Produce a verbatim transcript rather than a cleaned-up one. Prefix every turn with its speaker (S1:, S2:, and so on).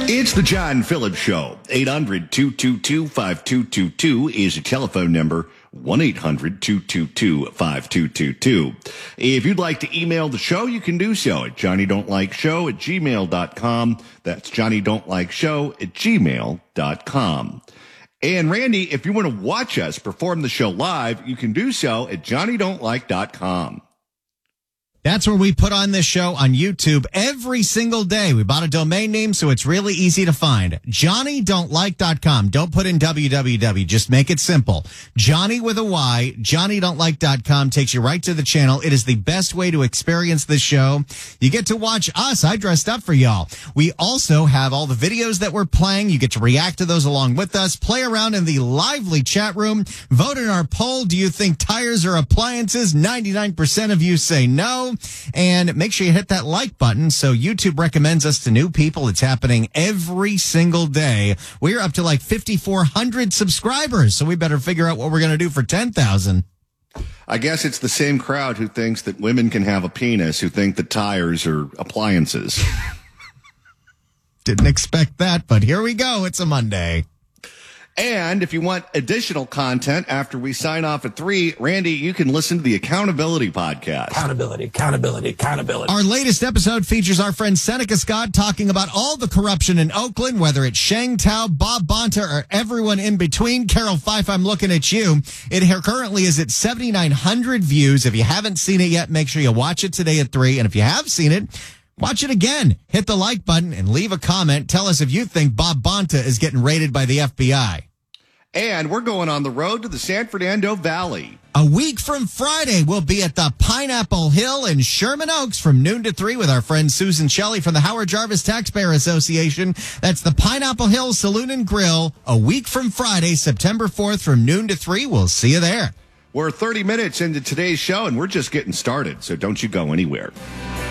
S1: It's the John Phillips Show. eight hundred, two two two, five two two two is a telephone number. one eight hundred, two two two, five two two two. If you'd like to email the show, you can do so at johnny don't like show at gmail dot com. That's johnny don't like show at gmail dot com. And Randy, if you want to watch us perform the show live, you can do so at johnny don't like dot com.
S2: That's where we put on this show on YouTube every single day. We bought a domain name, so it's really easy to find. johnny don't like dot com. Don't put in W W W. Just make it simple. Johnny with a Y, johnny don't like dot com takes you right to the channel. It is the best way to experience this show. You get to watch us. I dressed up for y'all. We also have all the videos that we're playing. You get to react to those along with us. Play around in the lively chat room. Vote in our poll. Do you think tires are appliances? ninety-nine percent of you say no. And make sure you hit that like button so YouTube recommends us to new people. It's happening every single day. We're up to like fifty-four hundred subscribers, so we better figure out what we're going to do for ten thousand.
S1: I guess it's the same crowd who thinks that women can have a penis, who think that tires are appliances.
S2: Didn't expect that, but here we go. It's a Monday.
S1: And if you want additional content after we sign off at three, Randy, you can listen to the Accountability Podcast.
S3: Accountability, accountability, accountability.
S2: Our latest episode features our friend Seneca Scott talking about all the corruption in Oakland, whether it's Sheng Tao, Bob Bonta, or everyone in between. Carol Fife, I'm looking at you. It here currently is at seventy-nine hundred views. If you haven't seen it yet, make sure you watch it today at three. And if you have seen it, watch it again. Hit the like button and leave a comment. Tell us if you think Bob Bonta is getting raided by the F B I.
S1: And we're going on the road to the San Fernando Valley.
S2: A week from Friday, we'll be at the Pineapple Hill in Sherman Oaks from noon to three with our friend Susan Shelley from the Howard Jarvis Taxpayer Association. That's the Pineapple Hill Saloon and Grill. A week from Friday, September fourth from noon to three. We'll see you there.
S1: We're thirty minutes into today's show, and we're just getting started, so don't you go anywhere.